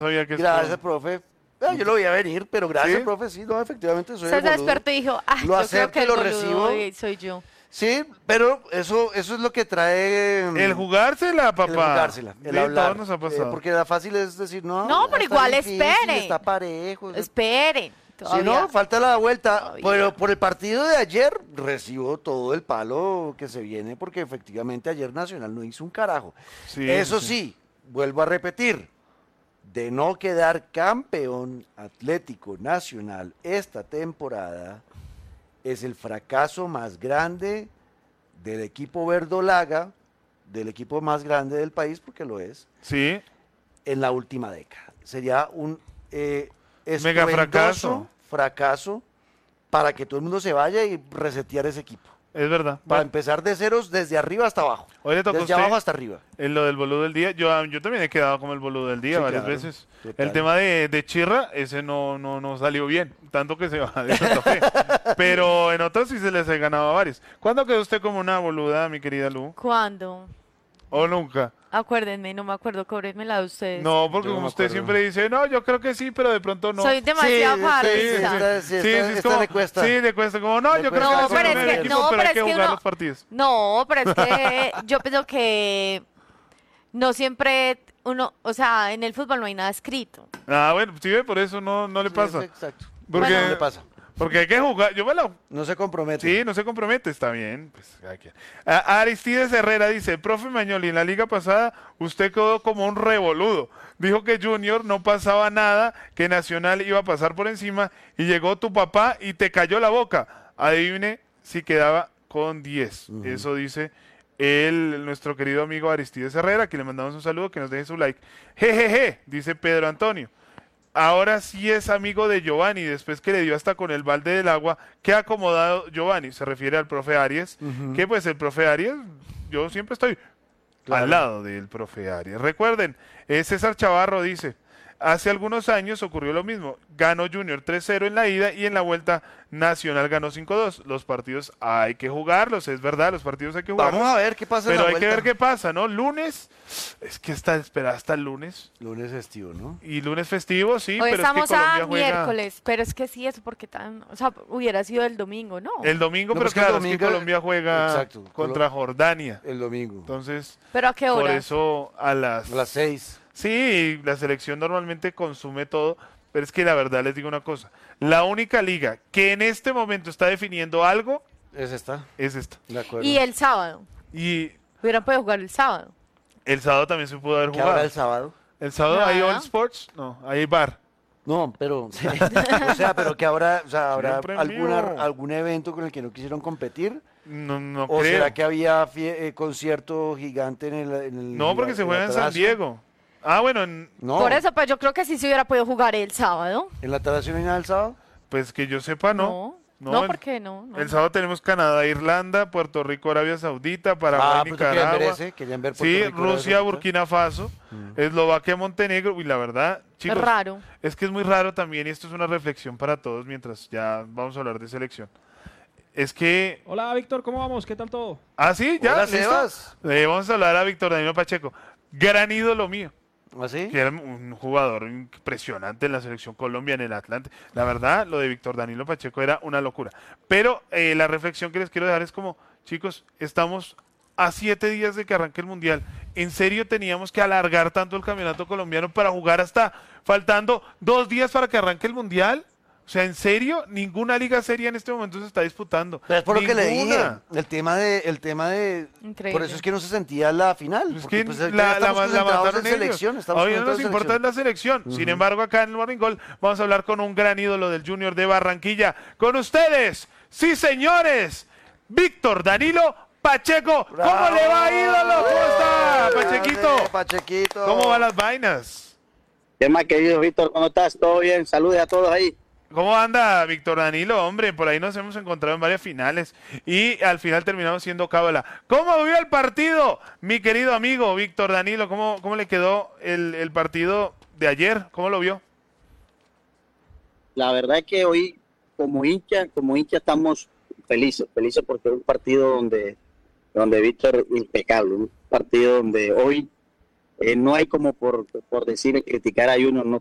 sabía que Gracias, esto... profe. Yo lo voy a venir, pero gracias, ¿Sí? profe. Sí, no, efectivamente soy Se el boludo. despertó y dijo, Lo yo creo acepto que y el lo boludo recibo. hoy soy yo. Sí, pero eso es lo que trae El jugársela, papá. el jugársela, el Sí, hablar. todos nos ha pasado. Porque la fácil es decir, no, No, pero está igual difícil, espere. está parejo. Esperen. Sí, Todavía. no, falta la vuelta. Todavía. Pero por el partido de ayer recibo todo el palo que se viene porque efectivamente ayer Nacional no hizo un carajo. Sí, Eso sí. sí, vuelvo a repetir, de no quedar campeón Atlético Nacional esta temporada es el fracaso más grande del equipo verdolaga, del equipo más grande del país, porque lo es, Sí, en la última década. Sería un Mega estruendoso fracaso para que todo el mundo se vaya y resetear ese equipo. es verdad. Para Bueno, empezar de ceros desde arriba hasta abajo. hoy le tocó a Desde usted abajo hasta arriba. en lo del boludo del día. Yo también he quedado como el boludo del día Sí, varias claro, veces. total. El tema de Chirra, ese no salió bien. Tanto que se va de Santa Fe. Pero en otras sí se les ha ganado a varios. ¿Cuándo quedó usted como una boluda, mi querida Lu? ¿Cuándo? ¿O nunca? Acuérdenme, no me acuerdo, cóbrenmela de ustedes. No, porque Yo no como me usted acuerdo. siempre dice, no, yo creo que sí, pero de pronto no. Soy demasiado Sí, farrista. sí, Sí, esta es como, le cuesta. Sí, le cuesta. Como, no, Le yo creo cuesta. que No, sí, pero es con el que- equipo, no, pero hay pero que es que jugar uno- los partidos. No, pero es que yo pienso que no siempre uno, o sea, en el fútbol no hay nada escrito. Ah, bueno, sí, por eso no le Sí, pasa. Exacto. Porque, No le pasa. porque hay que jugar. Yo me la... No se compromete. Sí, no se compromete, está bien. Pues, cada quien. Aristides Herrera dice, profe Mañoli, en la liga pasada usted quedó como un revoludo. Dijo que Junior no pasaba nada, que Nacional iba a pasar por encima y llegó tu papá y te cayó la boca. Adivine si quedaba con 10. Eso dice nuestro querido amigo Aristides Herrera, que le mandamos un saludo, que nos deje su like. Jejeje, dice Pedro Antonio. Ahora sí es amigo de Giovanni, después que le dio hasta con el balde del agua. Qué acomodado Giovanni, se refiere al profe Arias, que pues el profe Arias, yo siempre estoy Claro. al lado del profe Arias. Recuerden, César Chavarro dice, hace algunos años ocurrió lo mismo, ganó Junior 3-0 en la ida y en la vuelta Nacional ganó 5-2. Los partidos hay que jugarlos, es verdad, los partidos hay que jugarlos. Vamos a ver qué pasa en Pero la hay que vuelta. ver qué pasa, ¿no? Lunes, es que espera hasta el lunes. Lunes festivo, ¿no? Y lunes festivo, sí, Hoy pero estamos es que Colombia a juega miércoles, pero es que sí, eso porque tan, o sea, hubiera sido el domingo, ¿no? el domingo, No, pero pues que el claro, es que domingo- Colombia juega Exacto, contra Jordania. El domingo. Entonces, Pero ¿a qué por hora? eso a A las 6. Sí, la selección normalmente consume todo, pero es que la verdad les digo una cosa. La única liga que en este momento está definiendo algo Es esta. es esta. De acuerdo. Y el sábado. Y Hubieran podido jugar el sábado. el sábado también se pudo haber ¿Qué habrá jugado. el sábado? El sábado Nada. hay All Sports, no, hay bar. No, pero, o sea, pero que habrá, o sea, habrá Siempre en vivo. algún evento con el que no quisieron competir, No o creo. será que había concierto gigante en el No, porque se juega en San Atanasio? Diego. Ah, bueno, No, Por eso, pues yo creo que sí se hubiera podido jugar el sábado. en la Atanasio no hay nada el sábado. pues que yo sepa, no. No, el- ¿por qué no? No. El sábado tenemos Canadá, Irlanda, Puerto Rico, Arabia Saudita, Paraguay, pero querían ver Nicaragua. ese, querían ver Puerto Sí, Rico, Arabia Rusia, Saudita. Burkina Faso, Eslovaquia, Montenegro. Y la verdad, chicos, Es raro. es que es muy raro también, y esto es una reflexión para todos mientras ya vamos a hablar de selección. Es que... Hola, Víctor, ¿cómo vamos? ¿Qué tal todo? Ah, sí, ya, Hola, ¿listo? Sebas. Vamos a hablar a Víctor Danilo Pacheco. Gran ídolo mío. ¿Así? Que era un jugador impresionante en la selección Colombia, en el Atlante. La verdad, lo de Víctor Danilo Pacheco era una locura. Pero la reflexión que les quiero dejar es como, chicos, estamos a 7 días de que arranque el Mundial. ¿En serio teníamos que alargar tanto el campeonato colombiano para jugar hasta faltando 2 días para que arranque el Mundial? O sea, ¿en serio? Ninguna liga seria en este momento se está disputando. Pero es por lo que le dije, Ninguna. el tema de, Increíble. por eso es que no se sentía la final, Es porque que pues, la estamos concentrados mataron en selección, ellos. estamos Hoy no nos concentrados en importa selección. la selección. Sin embargo, acá en el Morning Goal vamos a hablar con un gran ídolo del Junior de Barranquilla. Con ustedes, sí señores, Víctor Danilo Pacheco. ¿Cómo ¡Bravo! le va, ídolo? ¿Cómo está, Pachequito? Grande, Pachequito. ¿Cómo van las vainas? ¿Qué más, querido Víctor? ¿Cómo estás? ¿Todo bien? Saludos a todos ahí. ¿Cómo anda Víctor Danilo? Hombre, por ahí nos hemos encontrado en varias finales y al final terminamos siendo cábala. ¿Cómo vio el partido, mi querido amigo Víctor Danilo? ¿Cómo le quedó el partido de ayer? ¿Cómo lo vio? La verdad es que hoy, como hincha estamos felices porque es un partido donde Víctor impecable, un partido donde hoy No hay como por decir criticar a Junior, no